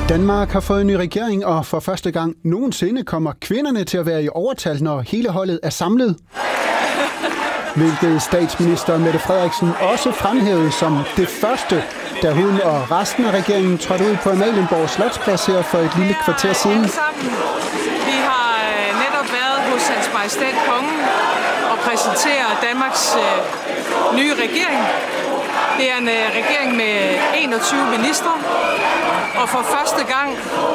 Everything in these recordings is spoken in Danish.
Danmark har fået en ny regering, og for første gang nogensinde kommer kvinderne til at være i overtal, når hele holdet er samlet. Hvilket statsminister Mette Frederiksen også fremhævede som det første, da hun og resten af regeringen trådte ud på Amalienborg Slotsplads her for et lille kvarter siden. Vi har netop været hos Hans Majestæt Kongen og præsenterer Danmarks nye regering. Det er en regering med 21 ministre, og for første gang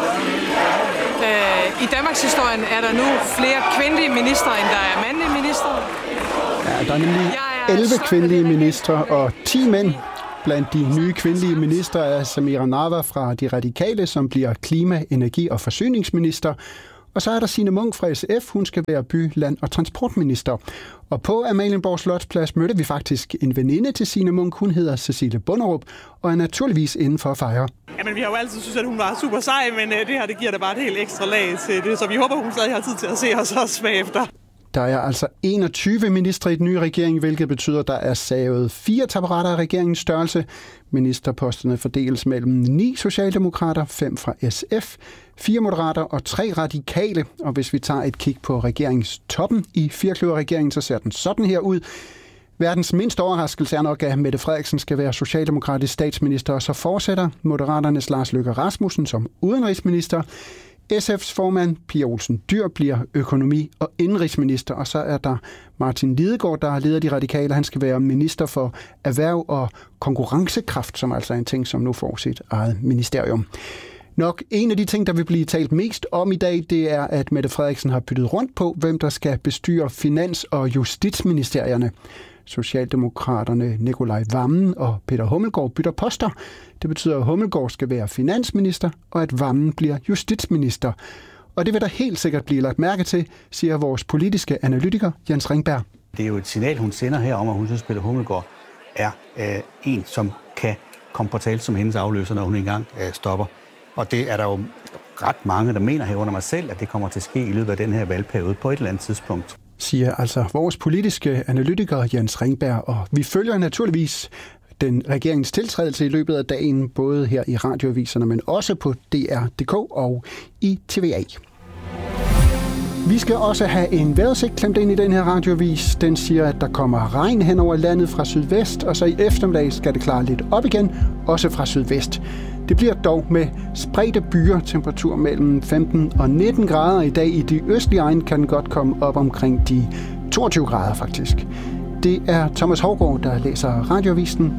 i Danmarks historien er der nu flere kvindelige ministre, end der er mandlige ministre. Ja, der er nemlig 11 kvindelige ministre og 10 mænd. Blandt de nye kvindelige ministre er Samira Nawa fra De Radikale, som bliver klima-, energi- og forsyningsminister. Og så er der Signe Munk fra SF, hun skal være by-, land- og transportminister. Og på Amalienborg Slotsplads mødte vi faktisk en veninde til Signe Munk. Hun hedder Cecilie Bunderup og er naturligvis inden for at fejre. Jamen, vi har jo altid synes, at hun var super sej, men det her det giver da bare et helt ekstra lag til det. Så vi håber, hun stadig har tid til at se os også bagefter. Der er altså 21 ministre i den nye regering, hvilket betyder, at der er savet 4 taburetter af regeringens størrelse. Ministerposterne fordeles mellem 9 socialdemokrater, 5 fra SF, 4 moderater og 3 radikale. Og hvis vi tager et kig på regeringstoppen i firkløverregeringen, så ser den sådan her ud. Verdens mindste overraskelse er nok, at Mette Frederiksen skal være socialdemokratisk statsminister, og så fortsætter Moderaternes Lars Løkke Rasmussen som udenrigsminister. SF's formand, Pia Olsen Dyhr, bliver økonomi- og indenrigsminister, og så er der Martin Lidegaard, der leder De Radikale. Han skal være minister for erhverv og konkurrencekraft, som altså er en ting, som nu får sit eget ministerium. Nok en af de ting, der vil blive talt mest om i dag, det er, at Mette Frederiksen har byttet rundt på, hvem der skal bestyre finans- og justitsministerierne. Socialdemokraterne Nicolai Wammen og Peter Hummelgaard bytter poster. Det betyder, at Hummelgaard skal være finansminister, og at Wammen bliver justitsminister. Og det vil der helt sikkert blive lagt mærke til, siger vores politiske analytiker Jens Ringberg. Det er jo et signal, hun sender her om, at hun synes, at Peter Hummelgaard er en, som kan komme på tale som hendes afløser, når hun engang stopper. Og det er der jo ret mange, der mener herunder mig selv, at det kommer til at ske i løbet af den her valgperiode på et eller andet tidspunkt. Siger altså vores politiske analytiker Jens Ringberg, og vi følger naturligvis den regeringens tiltrædelse i løbet af dagen, både her i radioaviserne, men også på DR.dk og i TVA. Vi skal også have en vejrudsigt klemt ind i den her radioavis. Den siger, at der kommer regn hen over landet fra sydvest, og så i eftermiddag skal det klare lidt op igen, også fra sydvest. Det bliver dog med spredte byer, temperatur mellem 15 og 19 grader. I dag i de østlige egne kan den godt komme op omkring de 22 grader faktisk. Det er Thomas Hougaard, der læser radioavisen.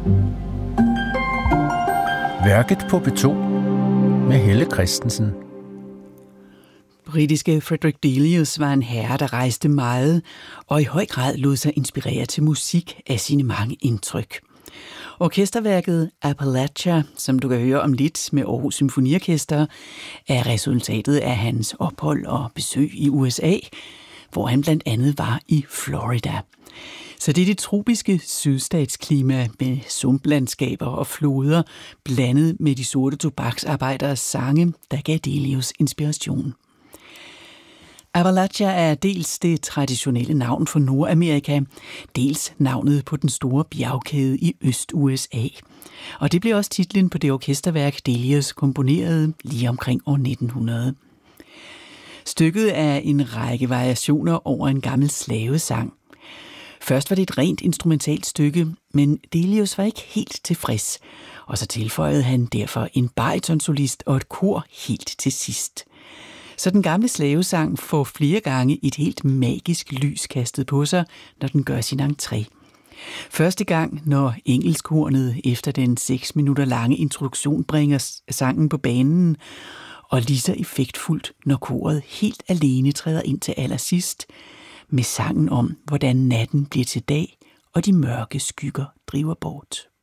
Værket på P2 med Helle Christensen. Britiske Frederick Delius var en herre, der rejste meget og i høj grad lod sig inspirere til musik af sine mange indtryk. Orkesterværket Appalachia, som du kan høre om lidt med Aarhus Symfoniorkester, er resultatet af hans ophold og besøg i USA, hvor han blandt andet var i Florida. Så det er det tropiske sydstatsklima med sumplandskaber og floder, blandet med de sorte tobaksarbejderes sange, der gav Delius inspiration. Appalachia er dels det traditionelle navn for Nordamerika, dels navnet på den store bjergkæde i Øst-USA. Og det blev også titlen på det orkesterværk, Delius komponerede lige omkring år 1900. Stykket er en række variationer over en gammel slavesang. Først var det et rent instrumentalt stykke, men Delius var ikke helt tilfreds, og så tilføjede han derfor en baritonsolist og et kor helt til sidst. Så den gamle slavesang får flere gange et helt magisk lys kastet på sig, når den gør sin entré. Første gang, når engelskhornet efter den 6 minutter lange introduktion bringer sangen på banen, og lige så effektfuldt, når koret helt alene træder ind til allersidst, med sangen om, hvordan natten bliver til dag, og de mørke skygger driver bort.